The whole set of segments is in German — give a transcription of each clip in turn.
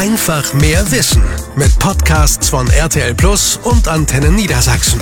Einfach mehr Wissen mit Podcasts von RTL Plus und Antenne Niedersachsen.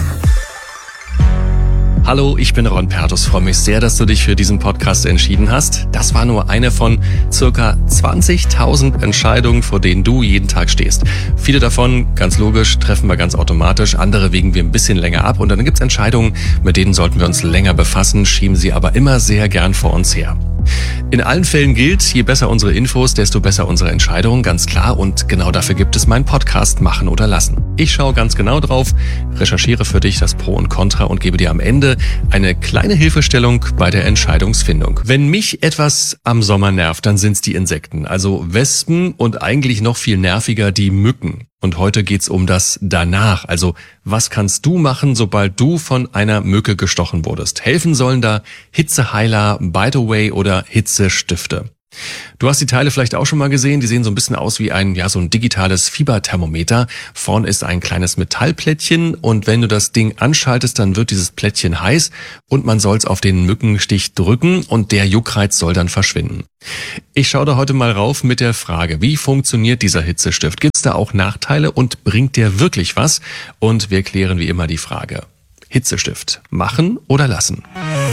Hallo, ich bin Ron Pertus. Freue mich sehr, dass du dich für diesen Podcast entschieden hast. Das war nur eine von circa 20.000 Entscheidungen, vor denen du jeden Tag stehst. Viele davon, ganz logisch, treffen wir ganz automatisch. Andere wägen wir ein bisschen länger ab. Und dann gibt's Entscheidungen, mit denen sollten wir uns länger befassen, schieben sie aber immer sehr gern vor uns her. In allen Fällen gilt, je besser unsere Infos, desto besser unsere Entscheidungen, ganz klar. Und genau dafür gibt es meinen Podcast Machen oder Lassen. Ich schaue ganz genau drauf, recherchiere für dich das Pro und Contra und gebe dir am Ende eine kleine Hilfestellung bei der Entscheidungsfindung. Wenn mich etwas am Sommer nervt, dann sind's die Insekten, also Wespen und eigentlich noch viel nerviger die Mücken. Und heute geht's um das Danach. Also, was kannst du machen, sobald du von einer Mücke gestochen wurdest? Helfen sollen da Hitzeheiler, Bite Away oder Hitzestifte. Du hast die Teile vielleicht auch schon mal gesehen. Die sehen so ein bisschen aus wie so ein digitales Fieberthermometer. Vorn ist ein kleines Metallplättchen und wenn du das Ding anschaltest, dann wird dieses Plättchen heiß und man soll es auf den Mückenstich drücken und der Juckreiz soll dann verschwinden. Ich schaue da heute mal rauf mit der Frage, wie funktioniert dieser Hitzestift? Gibt es da auch Nachteile und bringt der wirklich was? Und wir klären wie immer die Frage. Hitzestift, machen oder lassen?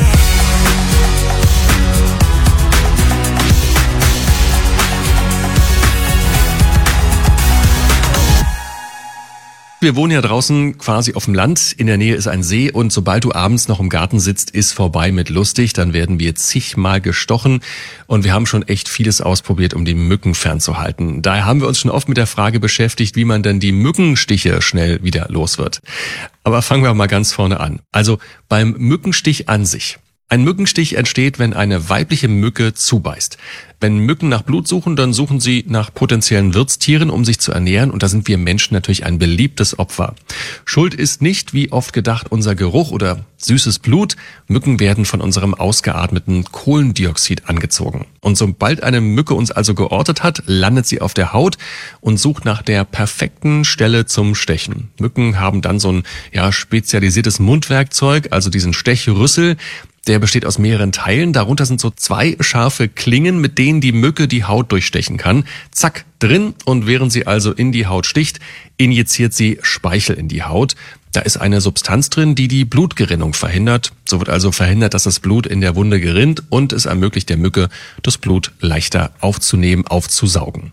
Wir wohnen ja draußen quasi auf dem Land, in der Nähe ist ein See und sobald du abends noch im Garten sitzt, ist vorbei mit lustig, dann werden wir zigmal gestochen und wir haben schon echt vieles ausprobiert, um die Mücken fernzuhalten. Daher haben wir uns schon oft mit der Frage beschäftigt, wie man denn die Mückenstiche schnell wieder los wird. Aber fangen wir mal ganz vorne an. Also beim Mückenstich an sich. Ein Mückenstich entsteht, wenn eine weibliche Mücke zubeißt. Wenn Mücken nach Blut suchen, dann suchen sie nach potenziellen Wirtstieren, um sich zu ernähren. Und da sind wir Menschen natürlich ein beliebtes Opfer. Schuld ist nicht, wie oft gedacht, unser Geruch oder süßes Blut. Mücken werden von unserem ausgeatmeten Kohlendioxid angezogen. Und sobald eine Mücke uns also geortet hat, landet sie auf der Haut und sucht nach der perfekten Stelle zum Stechen. Mücken haben dann so ein spezialisiertes Mundwerkzeug, also diesen Stechrüssel. Der besteht aus mehreren Teilen. Darunter sind so 2 scharfe Klingen, mit denen die Mücke die Haut durchstechen kann. Zack, drin. Und während sie also in die Haut sticht, injiziert sie Speichel in die Haut. Da ist eine Substanz drin, die die Blutgerinnung verhindert. So wird also verhindert, dass das Blut in der Wunde gerinnt und es ermöglicht der Mücke, das Blut leichter aufzunehmen, aufzusaugen.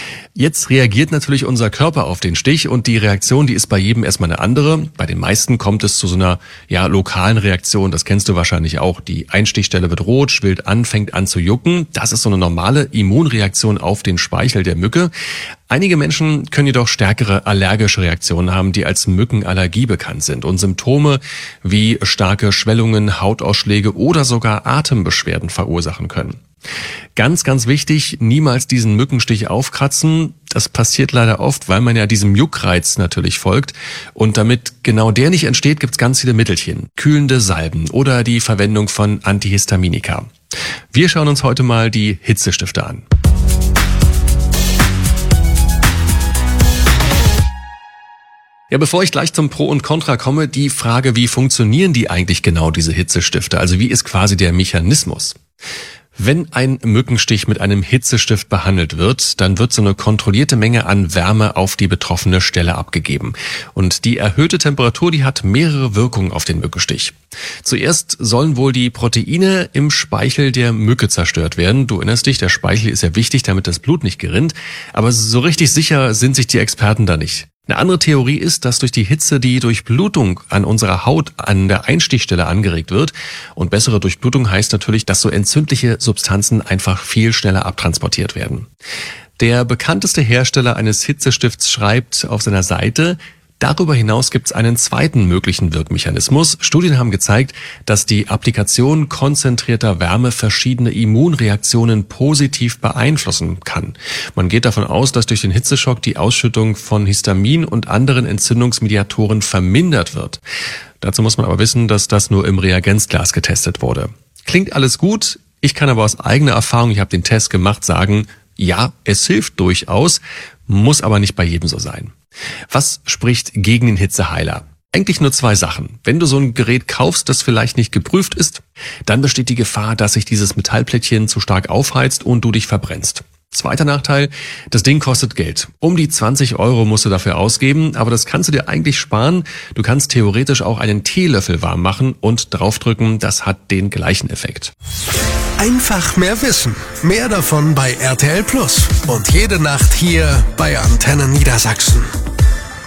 Jetzt reagiert natürlich unser Körper auf den Stich und die Reaktion, die ist bei jedem erstmal eine andere. Bei den meisten kommt es zu so einer lokalen Reaktion, das kennst du wahrscheinlich auch. Die Einstichstelle wird rot, schwillt an, fängt an zu jucken. Das ist so eine normale Immunreaktion auf den Speichel der Mücke. Einige Menschen können jedoch stärkere allergische Reaktionen haben, die als Mückenallergie bekannt sind und Symptome wie starke Schwellungen, Hautausschläge oder sogar Atembeschwerden verursachen können. Ganz, ganz wichtig, niemals diesen Mückenstich aufkratzen. Das passiert leider oft, weil man ja diesem Juckreiz natürlich folgt. Und damit genau der nicht entsteht, gibt's ganz viele Mittelchen. Kühlende Salben oder die Verwendung von Antihistaminika. Wir schauen uns heute mal die Hitzestifte an. Ja, bevor ich gleich zum Pro und Contra komme, die Frage, wie funktionieren die eigentlich genau, diese Hitzestifte? Also wie ist quasi der Mechanismus? Wenn ein Mückenstich mit einem Hitzestift behandelt wird, dann wird so eine kontrollierte Menge an Wärme auf die betroffene Stelle abgegeben. Und die erhöhte Temperatur, die hat mehrere Wirkungen auf den Mückenstich. Zuerst sollen wohl die Proteine im Speichel der Mücke zerstört werden. Du erinnerst dich, der Speichel ist ja wichtig, damit das Blut nicht gerinnt. Aber so richtig sicher sind sich die Experten da nicht. Eine andere Theorie ist, dass durch die Hitze die Durchblutung an unserer Haut an der Einstichstelle angeregt wird. Und bessere Durchblutung heißt natürlich, dass so entzündliche Substanzen einfach viel schneller abtransportiert werden. Der bekannteste Hersteller eines Hitzestifts schreibt auf seiner Seite: Darüber hinaus gibt es einen zweiten möglichen Wirkmechanismus. Studien haben gezeigt, dass die Applikation konzentrierter Wärme verschiedene Immunreaktionen positiv beeinflussen kann. Man geht davon aus, dass durch den Hitzeschock die Ausschüttung von Histamin und anderen Entzündungsmediatoren vermindert wird. Dazu muss man aber wissen, dass das nur im Reagenzglas getestet wurde. Klingt alles gut, ich kann aber aus eigener Erfahrung, ich habe den Test gemacht, sagen, ja, es hilft durchaus, muss aber nicht bei jedem so sein. Was spricht gegen den Hitzeheiler? Eigentlich nur 2 Sachen. Wenn du so ein Gerät kaufst, das vielleicht nicht geprüft ist, dann besteht die Gefahr, dass sich dieses Metallplättchen zu stark aufheizt und du dich verbrennst. Zweiter Nachteil, das Ding kostet Geld. Um die 20 € musst du dafür ausgeben, aber das kannst du dir eigentlich sparen. Du kannst theoretisch auch einen Teelöffel warm machen und draufdrücken, das hat den gleichen Effekt. Einfach mehr wissen. Mehr davon bei RTL Plus. Und jede Nacht hier bei Antenne Niedersachsen.